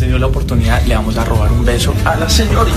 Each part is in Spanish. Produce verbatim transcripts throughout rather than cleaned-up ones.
tenido la oportunidad, le vamos a robar un beso a la señorita.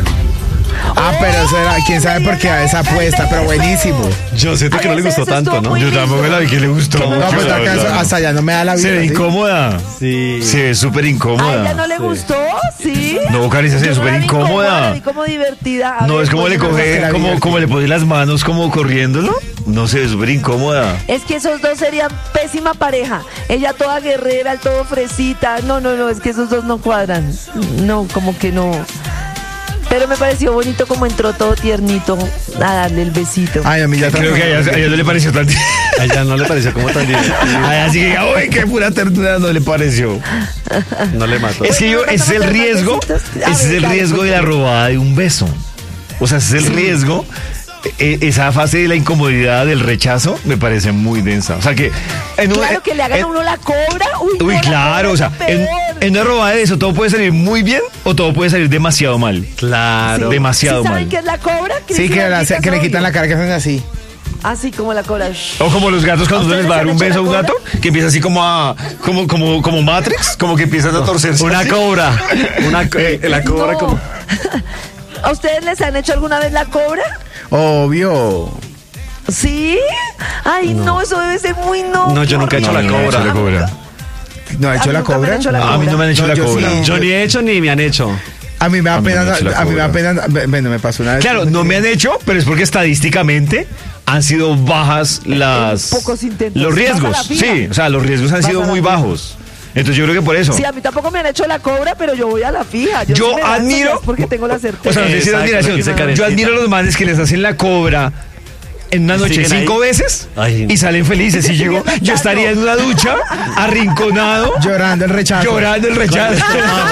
Ah, pero eso era, quién sabe por qué esa apuesta, pero buenísimo. Yo siento que no le gustó tanto, ¿no? Yo tampoco me la vi que le gustó. No, mucho, pues la hasta, verdad. hasta allá no me da la vida. Se ve ¿sí? incómoda. Sí. Se ve súper ¿A incómoda. ella no le gustó? ¿Sí? No, Carissa, se ve Yo no la súper vi incómoda, incómoda. la vi como divertida. A No, ver, es como le pues, coge, la como, vi, como le pone las manos como corriéndolo. No se ve súper incómoda. Es que esos dos serían pésima pareja. Ella toda guerrera, el todo fresita. No, no, no, es que esos dos no cuadran. No, como que no. Pero me pareció bonito como entró todo tiernito a darle el besito. Ay, a mí ya Creo que a ella, a ella no le pareció tan... A ella no le pareció como tan divertido. Ay, así que, uy, qué pura ternura no le pareció. No le mató. Es que yo, ese es el riesgo, ese es el riesgo de la robada de un beso. O sea, ese es el riesgo. E- esa fase de la incomodidad, del rechazo, me parece muy densa. O sea, que... En un- Claro, que le hagan en- a uno la cobra. Uy, Uy, no, la claro, cobra o sea, es en, peor. en una robada de eso todo puede salir muy bien o todo puede salir demasiado mal. Claro. Demasiado ¿Sí saben mal. qué es la cobra? Sí, que, la- que le quitan la cara, que hacen así. Así como la cobra. O como los gatos cuando uno les va a dar un ¿Ustedes beso a han un hecho la gato, que empieza así como a, como, como, como Matrix, como que empiezan a torcerse. Una así. cobra. Una co- eh, la cobra No. como. ¿A ustedes les han hecho alguna vez la cobra? Obvio. ¿Sí? Ay, no, eso debe ser muy no. No, yo nunca he hecho la No, no, no he cobra. hecho la cobra. ¿No ha A hecho mí la nunca me han cobra? hecho la No, a mí no me han hecho No, la yo cobra. sí. Yo ni he hecho ni me han hecho. A mí me da A mí pena, no me ha hecho la a mí me da cobra. pena, bueno, me pasó una vez. Claro, no me han hecho, pero es porque estadísticamente han sido bajas las Pocos intentos. los Vas a riesgos. la fija. Sí, o sea, los riesgos han Vas sido a la muy fija. bajos. Entonces yo creo que por eso. Sí, a mí tampoco me han hecho la cobra, pero yo voy a la fija. Yo, Yo sí me lanzo, admiro- ya es porque tengo la certeza. O sea, no sé si es Exacto, admiración. que se carecita. Yo admiro a los manes que les hacen la cobra en una ¿Y noche siguen cinco ahí? veces Ay. y salen felices. Y llego, yo estaría en una ducha, arrinconado, Llorando el rechazo. llorando el rechazo.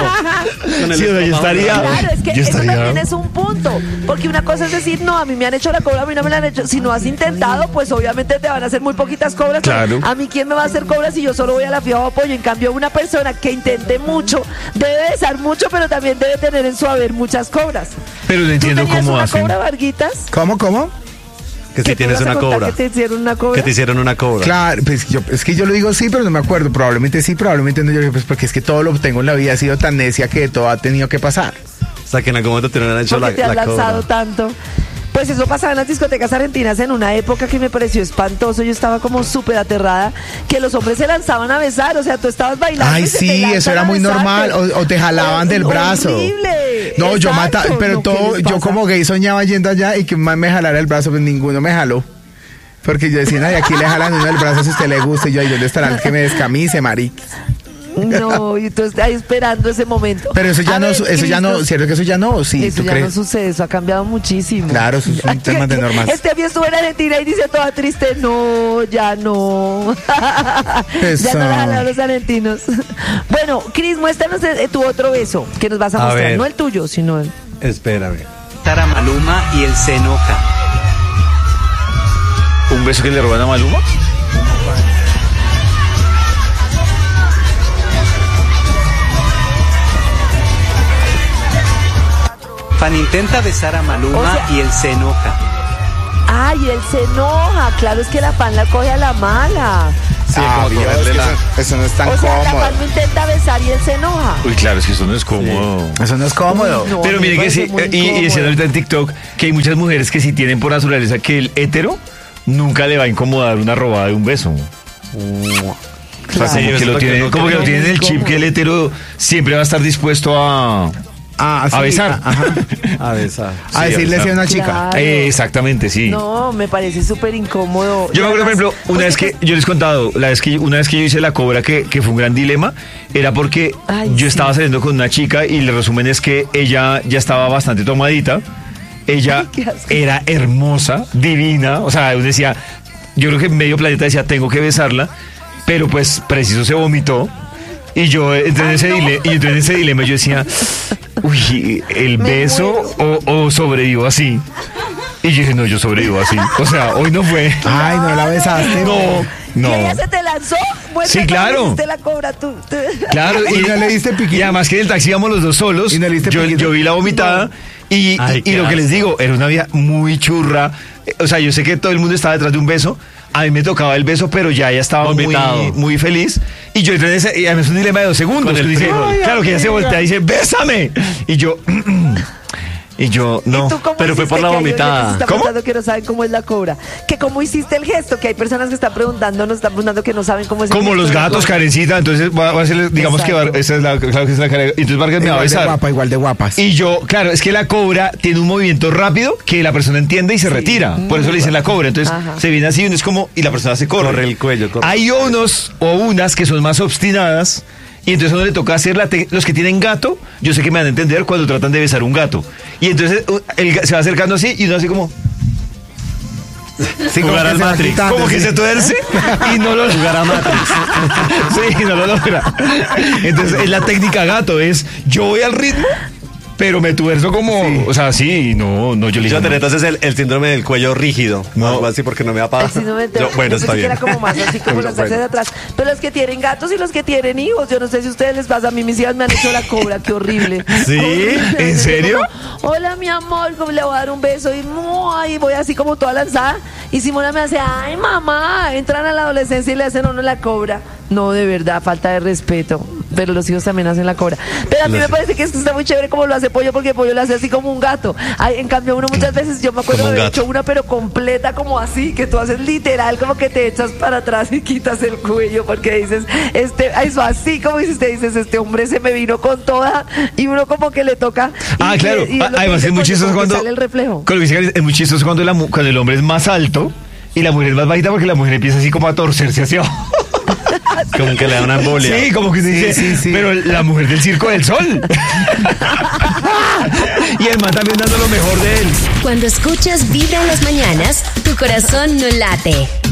Con el Sí, o sea, yo estómago estaría. Claro, es que yo eso estaría- también es un punto. Porque una cosa es decir, no, a mí me han hecho la cobra, a mí no me la han hecho. Si no has intentado, pues obviamente te van a hacer muy poquitas cobras. Claro. A mí, ¿quién me va a hacer cobras si yo solo voy a la fija o apoyo? En cambio, una persona que intente mucho, debe besar mucho, pero también debe tener en su haber muchas cobras. Pero no ¿Tú entiendo tenías cómo una hacen. cobra, Varguitas? ¿Cómo, cómo? Que si ¿Que tú tienes ibas a una contar cobra. Que te hicieron una cobra. Que te hicieron una cobra. Claro, pues yo, es que yo lo digo sí, pero no me acuerdo. Probablemente sí, probablemente no. Yo, pues porque es que todo lo que tengo en la vida ha sido tan necia que todo ha tenido que pasar. O sea, que en algún momento te hubieran hecho Porque la, te has la lanzado cobra. tanto. Pues eso pasaba en las discotecas argentinas en una época que me pareció espantoso. Yo estaba como súper aterrada que los hombres se lanzaban a besar. O sea, tú estabas bailando. Ay, y se te sí, lanzan eso era a muy besarte. normal. O, o te jalaban del brazo. Horrible. No, yo mata, Exacto. pero No, ¿qué todo, les yo pasa? como gay soñaba yendo allá y que un man me jalara el brazo, pues ninguno me jaló. Porque yo decía, ay, aquí le jalan uno el brazo si a usted le gusta. Y yo, ¿y dónde estará el que me descamise, marica? No, y tú estás ahí esperando ese momento. Pero eso ya A no, ver, eso ya no, Cristos, ¿cierto que eso ya no? Sí, eso ¿tú ya crees? no sucede, eso ha cambiado muchísimo. Claro, eso es un tema de normas. Este día estuvo en Argentina y dice toda triste, no, ya no. Eso. Ya no la jalaron los argentinos. Bueno, Cris, muéstranos eh, tu otro beso que nos vas a, A mostrar. ver. No el tuyo, sino el... Espérame. Tara Maluma y él se enoja. ¿Un beso que le roban a Maluma? Fan intenta besar a Maluma O sea- y él se enoja. Ay, él se enoja. Claro, es que la fan la coge a la mala. Sí, Ah, como Dios, cogerle es que la- eso, eso no es tan O sea, la cómodo. fan lo intenta besar y él se enoja. Uy, claro, es que eso no es cómodo. Eso no es cómodo. Uy, no. Pero me mire que parece sí, muy eh, y, y incómodo. diciendo ahorita en TikTok que hay muchas mujeres que sí tienen por naturaleza que el hétero nunca le va a incomodar una robada de un beso. O sea, Sí, como, yo que lo siento que tienen, no, como que que lo no. tienen en el chip Incómodo. que el hétero siempre va a estar dispuesto a, Ah, sí, a besar. Ajá. A besar. A Sí, decirle a sí a besar. una chica. Claro. Eh, exactamente, sí. No, me parece súper incómodo. Yo me acuerdo, por Además, ejemplo, una vez usted que yo les he contado, la vez que, una vez que yo hice la cobra, que, que fue un gran dilema, era porque Ay, yo sí. estaba saliendo con una chica y el resumen es que ella ya estaba bastante tomadita. Ella Ay, qué asco. era hermosa, divina, o sea, uno decía, yo creo que medio planeta decía, tengo que besarla, pero pues preciso se vomitó. Y yo entré en ese, dile- y entré en ese dilema, yo decía, uy, ¿el Me beso o, o sobrevivo así? Y yo dije, no, yo sobrevivo así. O sea, hoy no fue. Ay, no la besaste. No, no. ¿Y ella se te lanzó? Muestra Sí, cómo claro. hiciste la cobra tú. tú. Claro, Y no le diste piquito. Y además que en el taxi íbamos los dos solos. Y no le diste yo, piquito. yo vi la vomitada. Y, Ay, y qué lo que les asco. digo, era una vieja muy churra. O sea, yo sé que todo el mundo estaba detrás de un beso, a mí me tocaba el beso, pero ya ella estaba muy, Vomitado. muy feliz. Y yo entré en ese, y además es un dilema de dos segundos. Con el que dice, frijol. claro que ella se voltea y dice, bésame. Y yo, y yo, no. ¿Y tú cómo pero fue hiciste? por la Que hay oyentes vomitada. que se están ¿Cómo? preguntando que no saben cómo es la cobra. Que cómo hiciste el gesto, que hay personas que están preguntando, nos están preguntando que no saben cómo es el Como gesto los de la gatos, cobra. Karencita, entonces voy a voy a hacerle, digamos Exacto. que esa es la, claro que es la cara. Entonces Vargas me va a Igual de besar. guapa, igual de guapas. Y yo, claro, es que la cobra tiene un movimiento rápido que la persona entiende y se retira. Por eso le dicen la cobra. Entonces Ajá. se viene así, uno es como, y la persona se corre. Corre el cuello, corre. Hay unos o unas que son más obstinadas. Y entonces a uno le toca hacer la te- los que tienen gato, yo sé que me van a entender cuando tratan de besar un gato. Y entonces uh, el ga- se va acercando así y uno así como, Sí, como Jugar que al se va Matrix. quitando, como que sí. se tuerce y no lo Jugar a Matrix. Sí, no lo logra. Entonces es la técnica gato, es yo voy al ritmo, pero me tuerzo como, o sea, sí, no, no, yo le Yo digo, tenía no. entonces el, el síndrome del cuello rígido. No. Algo así porque no me va a pagar. Ay, sí, no me entero. Yo, bueno, Yo está pensé que bien. era como más así como lanzarse Bueno. de atrás. Pero los que tienen gatos y los que tienen hijos, yo no sé si a ustedes les pasa. A mí mis hijas me han hecho la cobra, qué horrible. ¿Sí? Horrible. ¿En serio? Como, hola, mi amor, como le voy a dar un beso y, ¡mua! Y voy así como toda lanzada. Y Simona me hace, ay, mamá, entran a la adolescencia y le hacen a uno la cobra. No, de verdad, falta de respeto. Pero los hijos también hacen la cobra. Pero a mí Lo me sé. parece que esto está muy chévere como lo hace Pollo, porque Pollo lo hace así como un gato. Ay, en cambio, uno muchas veces, yo me acuerdo Como de un haber gato. hecho una, pero completa, como así, que tú haces literal, como que te echas para atrás y quitas el cuello, porque dices, este, eso así como hiciste, dices, este hombre se me vino con toda, y uno como que le toca. Ah, y- claro. y- y Ah, lo que además dice es muy Pollo, chistoso como que cuando, sale el reflejo. cuando dice que es muy chistoso cuando, la mu- cuando el hombre es más alto y la mujer es más bajita porque la mujer empieza así como a torcerse hacia abajo. Como que le da una embolia. Sí, como que se dice, sí, sí. pero la mujer del circo del sol. Y el man también dando lo mejor de él. Cuando escuchas Vibra en las mañanas, tu corazón no late,